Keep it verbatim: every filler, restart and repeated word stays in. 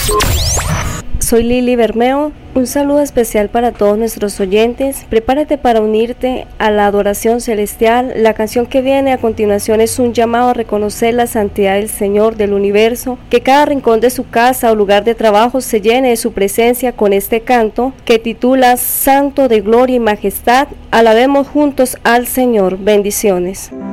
Soy Lili Bermeo, un saludo especial para todos nuestros oyentes. Prepárate para unirte a la adoración celestial. La canción que viene a continuación es un llamado a reconocer la santidad del Señor del universo, que cada rincón de su casa o lugar de trabajo se llene de su presencia con este canto que titula Santo de Gloria y Majestad. Alabemos juntos al Señor. Bendiciones.